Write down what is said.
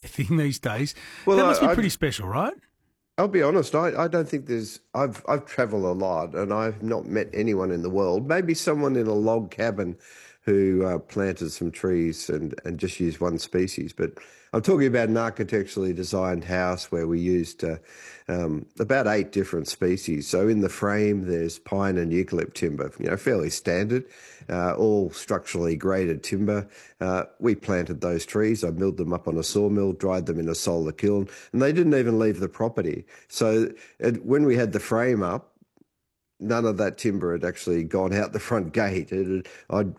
thing these days. Well, That must be pretty special, right? I'll be honest, I don't think there's I've traveled a lot and I've not met anyone in the world, maybe someone in a log cabin who planted some trees and just used one species. But I'm talking about an architecturally designed house where we used about eight different species. So in the frame, there's pine and eucalypt timber, fairly standard, all structurally graded timber. We planted those trees. I milled them up on a sawmill, dried them in a solar kiln, and they didn't even leave the property. So when we had the frame up, none of that timber had actually gone out the front gate. I'd